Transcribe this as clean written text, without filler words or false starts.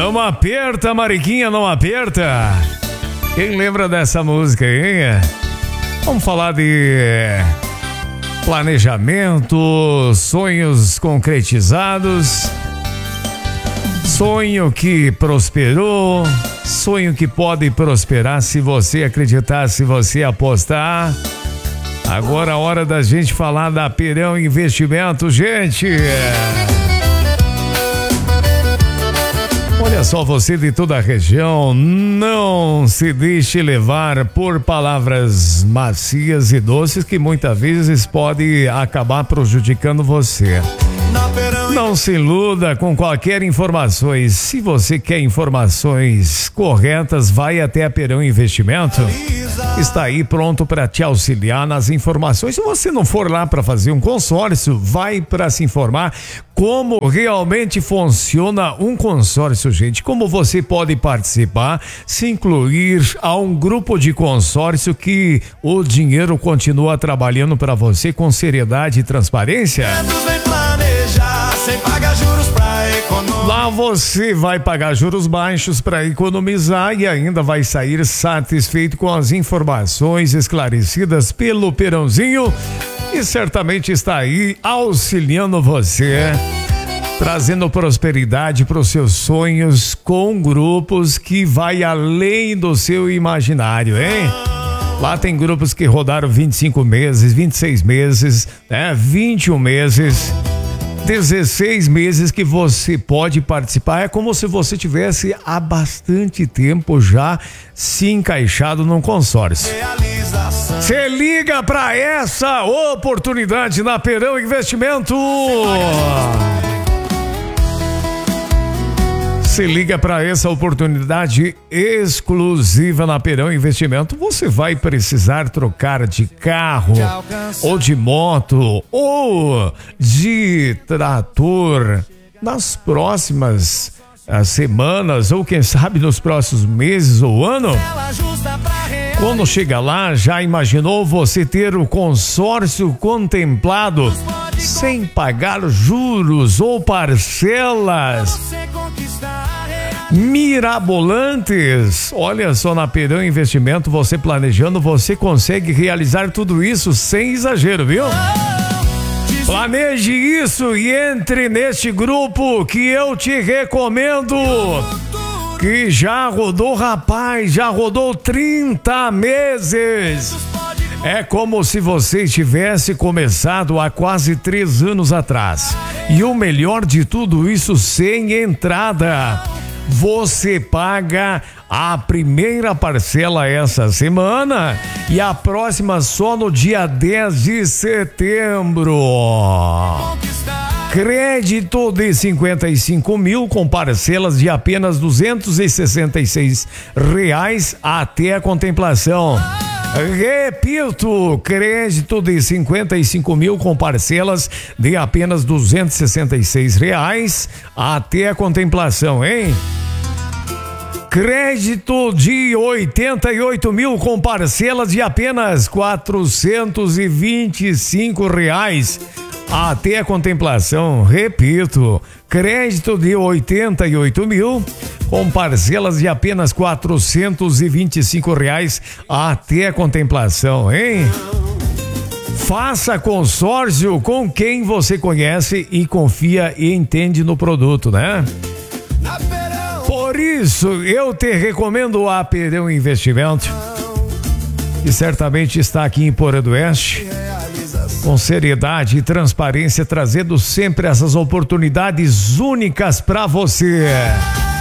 Não aperta, Mariquinha, não aperta. Quem lembra dessa música, hein? Vamos falar de planejamento, sonhos concretizados, sonho que prosperou, sonho que pode prosperar se você acreditar, se você apostar. Agora a hora da gente falar da Perão Investimentos, gente. Olha só, você de toda a região, não se deixe levar por palavras macias e doces que muitas vezes pode acabar prejudicando você. Não se iluda com qualquer informações. Se você quer informações corretas, vai até a Perão Investimento. Está aí pronto para te auxiliar nas informações. Se você não for lá para fazer um consórcio, vai para se informar como realmente funciona um consórcio, gente. Como você pode participar, se incluir a um grupo de consórcio que o dinheiro continua trabalhando para você com seriedade e transparência. Lá você vai pagar juros baixos para economizar e ainda vai sair satisfeito com as informações esclarecidas pelo Perãozinho, e certamente está aí auxiliando você, trazendo prosperidade para os seus sonhos com grupos que vai além do seu imaginário, hein? Lá tem grupos que rodaram 25 meses, 26 meses, 21 meses... 16 meses que você pode participar. É como se você tivesse há bastante tempo já se encaixado num consórcio. Você liga para essa oportunidade na Perão Investimento. Se liga para essa oportunidade exclusiva na Perão Investimento. Você vai precisar trocar de carro, ou de moto, ou de trator nas próximas semanas, ou quem sabe nos próximos meses ou ano. Quando chega lá, já imaginou você ter o consórcio contemplado sem pagar juros ou parcelas mirabolantes? Olha só, na Perão Investimento, você planejando, você consegue realizar tudo isso sem exagero, viu? Planeje isso e entre neste grupo que eu te recomendo, que já rodou, rapaz, já rodou 30 meses. É como se você tivesse começado há quase 3 anos atrás. E o melhor de tudo isso, sem entrada. Você paga a primeira parcela essa semana e a próxima só no dia 10 de setembro. Crédito de 55 mil com parcelas de apenas R$266 até a contemplação. Repito, crédito de 55 mil com parcelas de apenas R$266 até a contemplação, hein? Crédito de 88 mil com parcelas de apenas R$425 até a contemplação. Repito, crédito de 88 mil com parcelas de apenas R$425 até a contemplação, hein? Faça consórcio com quem você conhece e confia e entende no produto, né? Por isso, eu te recomendo a Perão Investimento, que certamente está aqui em Porã do Oeste, com seriedade e transparência, trazendo sempre essas oportunidades únicas para você.